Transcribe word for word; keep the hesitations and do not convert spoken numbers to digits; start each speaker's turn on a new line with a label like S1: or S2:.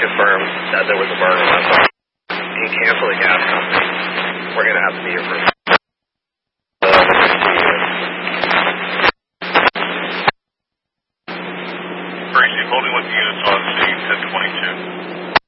S1: confirmed that there was a burn last night. He canceled the gas company. We're going to have to be here for
S2: Tracy, holding with the units on scene ten twenty-two.